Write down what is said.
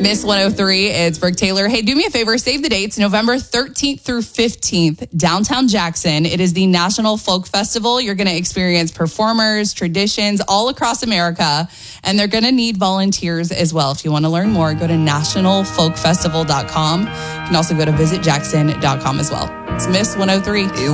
Miss 103, it's Brooke Taylor. Hey, do me a favor, save the dates, November 13th through 15th, downtown Jackson. It is the National Folk Festival. You're going to experience performers, traditions all across America, and they're going to need volunteers as well. If you want to learn more, go to nationalfolkfestival.com. You can also go to visitjackson.com as well. It's Miss 103.